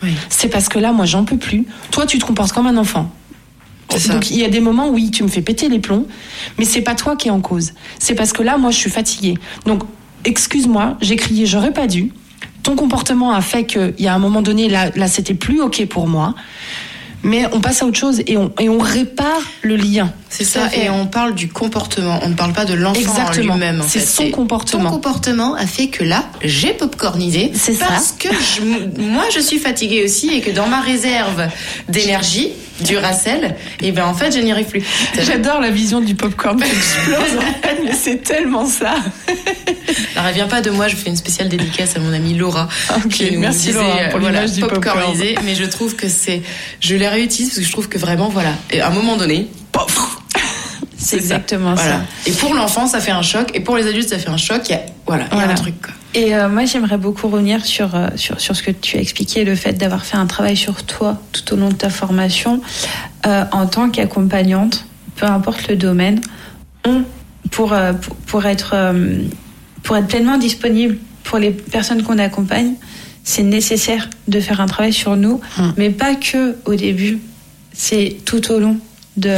Oui. C'est parce que là, moi, j'en peux plus. Toi, tu te comportes comme un enfant. Donc il y a des moments où oui, tu me fais péter les plombs, mais c'est pas toi qui es en cause. C'est parce que là, moi, je suis fatiguée. Donc, excuse-moi, j'ai crié, j'aurais pas dû. Ton comportement a fait qu'il y a un moment donné, là, c'était plus OK pour moi. Mais on passe à autre chose et on répare le lien. C'est ça, et on parle du comportement. On ne parle pas de l'enfant Exactement. en lui-même. C'est son comportement. Ton comportement a fait que là, j'ai popcornisé. C'est parce ça. que moi, je suis fatiguée aussi et que dans ma réserve d'énergie, du Racel, et ben en fait, je n'y arrive plus. J'adore la vision du popcorn qui explose. Mais c'est tellement ça. Alors, elle vient pas de moi. Je fais une spéciale dédicace à mon amie Laura. Okay, qui nous merci disait, Laura pour l'image du popcornisé. Mais je trouve que je les réutilise parce que je trouve que vraiment, voilà, et à un moment donné, pof. C'est exactement ça. Et pour l'enfant, ça fait un choc. Et pour les adultes, ça fait un choc. Il y a un truc, quoi. Et moi, j'aimerais beaucoup revenir sur ce que tu as expliqué, le fait d'avoir fait un travail sur toi tout au long de ta formation. En tant qu'accompagnante, peu importe le domaine, pour être pleinement disponible pour les personnes qu'on accompagne, c'est nécessaire de faire un travail sur nous, mais pas que au début. C'est tout au long de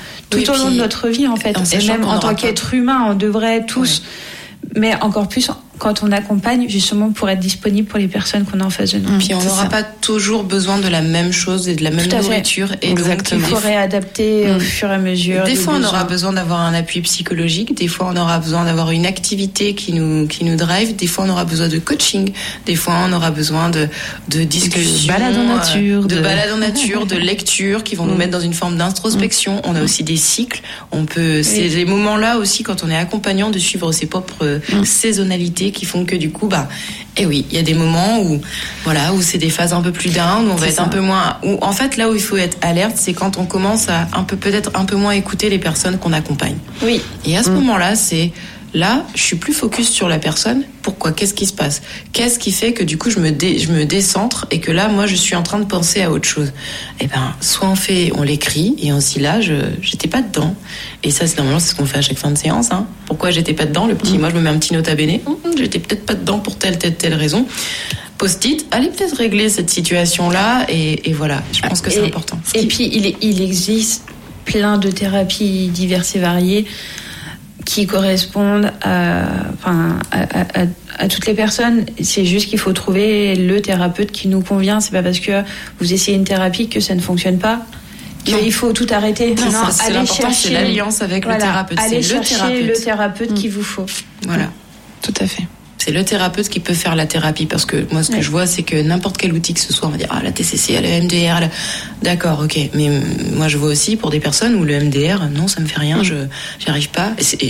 notre vie, en fait. Et même en tant qu'être humain, on devrait tous, mais encore plus quand on accompagne, justement pour être disponible pour les personnes qu'on a en face de nous. Puis on n'aura pas toujours besoin de la même chose et de la même nourriture. Et donc, il faut réadapter au fur et à mesure. Des fois, on aura besoin d'avoir un appui psychologique. Des fois, on aura besoin d'avoir une activité qui nous drive. Des fois, on aura besoin de coaching. Des fois, on aura besoin de discussions. De balade en nature. De balade en nature, de lecture qui vont nous mettre dans une forme d'introspection. On a aussi des cycles. C'est les moments-là aussi, quand on est accompagnant, de suivre ses propres saisonnalités qui font que du coup, il y a des moments où c'est des phases un peu plus down, où on va être un peu moins, où en fait là où il faut être alerte, c'est quand on commence à peut-être un peu moins écouter les personnes qu'on accompagne. Oui. Et à ce moment-là, là, je suis plus focus sur la personne. Pourquoi ? Qu'est-ce qui se passe ? Qu'est-ce qui fait que du coup je me décentre et que là, moi, je suis en train de penser à autre chose ? Eh ben, soit on l'écrit et aussi là, j'étais pas dedans. Et ça, normalement, c'est ce qu'on fait à chaque fin de séance. Hein. Pourquoi j'étais pas dedans ? Moi, je me mets un petit nota bene. J'étais peut-être pas dedans pour telle raison. Post-it, allez peut-être régler cette situation-là et voilà. Je pense que c'est important. Et puis, il existe plein de thérapies diverses et variées qui correspondent à toutes les personnes. C'est juste qu'il faut trouver le thérapeute qui nous convient. C'est pas parce que vous essayez une thérapie que ça ne fonctionne pas qu'il faut tout arrêter. Non, c'est l'important, c'est l'alliance avec le thérapeute. Allez chercher le thérapeute qu'il vous faut. Voilà, tout à fait. C'est le thérapeute qui peut faire la thérapie, parce que moi, ce que je vois, c'est que n'importe quel outil que ce soit, on va dire, la TCC, la MDR, d'accord, ok. Mais moi, je vois aussi pour des personnes où le MDR, non, ça me fait rien, j'y arrive pas.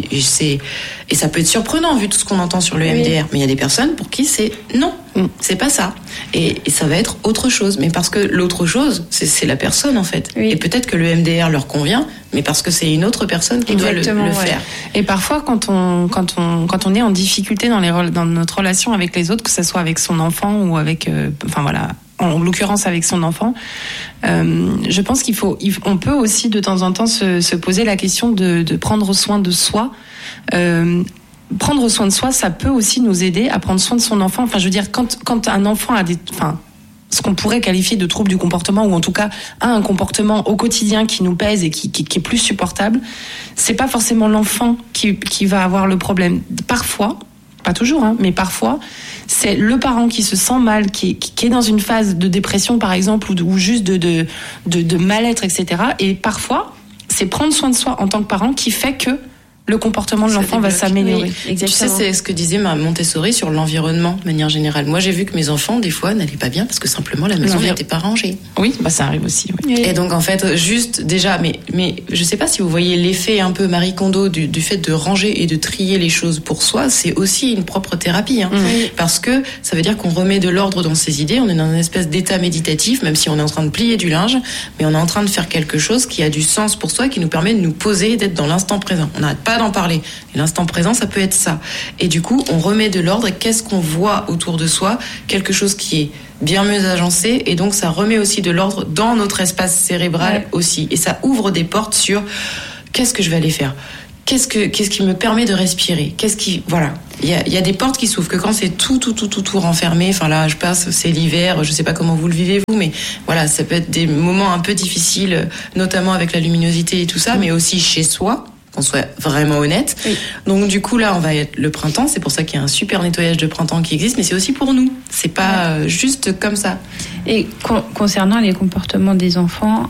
Et ça peut être surprenant vu tout ce qu'on entend sur le MDR. Mais il y a des personnes pour qui c'est non, c'est pas ça. Et ça va être autre chose. Mais parce que l'autre chose, c'est la personne, en fait. Oui. Et peut-être que le MDR leur convient, mais parce que c'est une autre personne qui doit le faire. Et parfois, quand on est en difficulté dans notre relation avec les autres, que ce soit avec son enfant ou avec, en l'occurrence avec son enfant, je pense on peut aussi de temps en temps se poser la question de prendre soin de soi. Prendre soin de soi, ça peut aussi nous aider à prendre soin de son enfant. Enfin, je veux dire, quand un enfant a ce qu'on pourrait qualifier de trouble du comportement, ou en tout cas a un comportement au quotidien qui nous pèse et qui est plus supportable, c'est pas forcément l'enfant qui va avoir le problème. Parfois, pas toujours, mais parfois, c'est le parent qui se sent mal, qui est dans une phase de dépression, par exemple, ou juste de mal-être, etc. Et parfois, c'est prendre soin de soi en tant que parent qui fait que le comportement de l'enfant va s'améliorer. Oui, tu sais, c'est ce que disait ma Montessori sur l'environnement, de manière générale. Moi, j'ai vu que mes enfants, des fois, n'allaient pas bien parce que simplement la maison n'était pas rangée. Oui, ça arrive aussi. Oui. Et donc, en fait, juste déjà, mais je sais pas si vous voyez l'effet un peu Marie Kondo du fait de ranger et de trier les choses pour soi, c'est aussi une propre thérapie. Parce que ça veut dire qu'on remet de l'ordre dans ses idées, on est dans une espèce d'état méditatif, même si on est en train de plier du linge, mais on est en train de faire quelque chose qui a du sens pour soi, qui nous permet de nous poser, d'être dans l'instant présent. On n'arrête pas d'en parler. Et l'instant présent, ça peut être ça. Et du coup, on remet de l'ordre. Et qu'est-ce qu'on voit autour de soi ? Quelque chose qui est bien mieux agencé. Et donc, ça remet aussi de l'ordre dans notre espace cérébral aussi. Et ça ouvre des portes sur qu'est-ce que je vais aller faire ? qu'est-ce qui me permet de respirer? Voilà. Il y a des portes qui s'ouvrent que quand c'est tout renfermé. Enfin là, je passe, c'est l'hiver. Je sais pas comment vous le vivez vous, mais voilà, ça peut être des moments un peu difficiles, notamment avec la luminosité et tout ça, mais aussi chez soi. Qu'on soit vraiment honnête. Oui. Donc du coup là, on va être le printemps. C'est pour ça qu'il y a un super nettoyage de printemps qui existe, mais c'est aussi pour nous. C'est pas juste comme ça. Et concernant les comportements des enfants,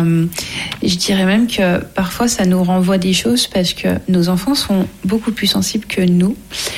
je dirais même que parfois ça nous renvoie des choses parce que nos enfants sont beaucoup plus sensibles que nous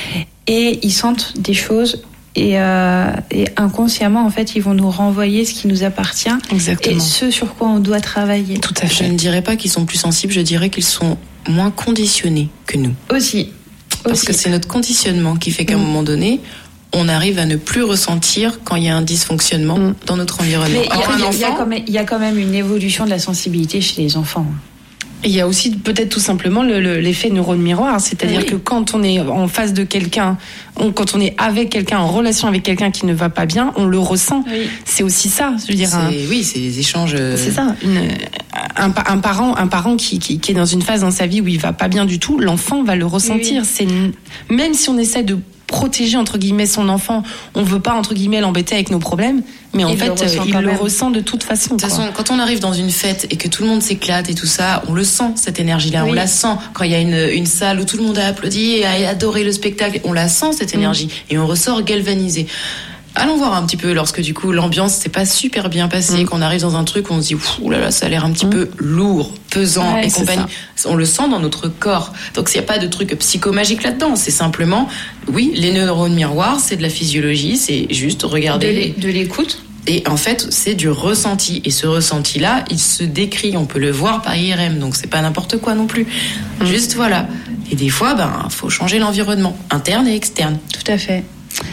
et ils sentent des choses. Et inconsciemment, en fait, ils vont nous renvoyer ce qui nous appartient. Exactement. Et ce sur quoi on doit travailler. Tout à fait. Je ne dirais pas qu'ils sont plus sensibles, je dirais qu'ils sont moins conditionnés que nous. Aussi. Parce que c'est notre conditionnement qui fait qu'à un moment donné, on arrive à ne plus ressentir quand il y a un dysfonctionnement dans notre environnement. Mais il y a quand même une évolution de la sensibilité chez les enfants. Il y a aussi peut-être tout simplement l'effet neurone miroir, c'est-à-dire que quand on est en face de quelqu'un, quand on est avec quelqu'un, en relation avec quelqu'un qui ne va pas bien, on le ressent. Oui. C'est aussi ça, je veux dire. C'est des échanges. C'est ça. Un parent qui est dans une phase dans sa vie où il va pas bien du tout, l'enfant va le ressentir. Oui. C'est même si on essaie de protéger entre guillemets son enfant, on veut pas entre guillemets l'embêter avec nos problèmes, mais en fait il le ressent de toute façon. De toute façon, quand on arrive dans une fête et que tout le monde s'éclate et tout ça, on le sent cette énergie-là, on la sent. Quand il y a une salle où tout le monde a applaudi et a adoré le spectacle, on la sent cette énergie et on ressort galvanisé. Allons voir un petit peu lorsque du coup l'ambiance s'est pas super bien passée, qu'on arrive dans un truc où on se dit oulala, ça a l'air un petit peu lourd, pesant et compagnie. On le sent dans notre corps. Donc il n'y a pas de truc psychomagique là-dedans. C'est simplement, les neurones miroirs, c'est de la physiologie, c'est juste regarder de l'écoute. Et en fait, c'est du ressenti. Et ce ressenti-là, il se décrit. On peut le voir par IRM. Donc c'est pas n'importe quoi non plus. Juste voilà. Et des fois, faut changer l'environnement, interne et externe. Tout à fait.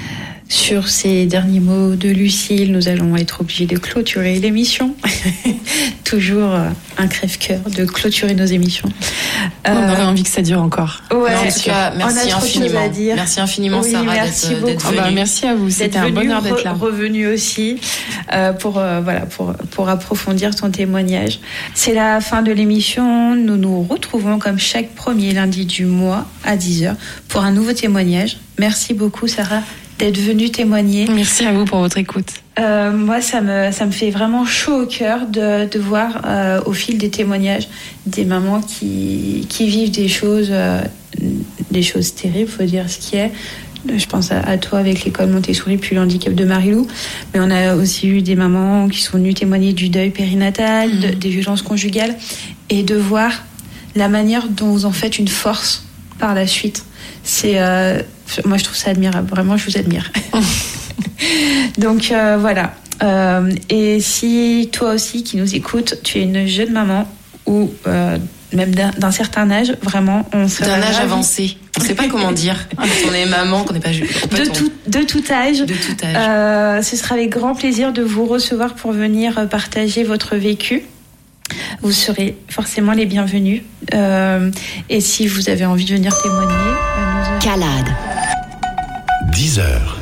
Sur ces derniers mots de Lucille, nous allons être obligés de clôturer l'émission. Toujours un crève-cœur de clôturer nos émissions. On aurait envie que ça dure encore. Ouais, en tout cas, merci infiniment. Merci infiniment, Sarah, d'être venue. Merci à vous. C'était un bonheur d'être là. Revenu aussi pour approfondir ton témoignage. C'est la fin de l'émission. Nous nous retrouvons comme chaque premier lundi du mois à 10h pour un nouveau témoignage. Merci beaucoup, Sarah, d'être venue témoigner. Merci à vous pour votre écoute. Moi, ça me fait vraiment chaud au cœur de voir au fil des témoignages des mamans qui vivent des choses terribles, faut dire ce qui est. Je pense à toi avec l'école Montessori puis le handicap de Marilou, mais on a aussi eu des mamans qui sont venues témoigner du deuil périnatal, des violences conjugales, et de voir la manière dont vous en faites une force par la suite. Moi, je trouve ça admirable. Vraiment, je vous admire. Donc, voilà. Et si toi aussi, qui nous écoutes, tu es une jeune maman ou même d'un certain âge, vraiment, on serait d'un âge avancé. On ne sait pas comment dire. Quand on est maman, qu'on n'est pas jeune. De tout âge. De tout âge. Ce sera avec grand plaisir de vous recevoir pour venir partager votre vécu. Vous serez forcément les bienvenus. Et si vous avez envie de venir témoigner, Calade. 10h.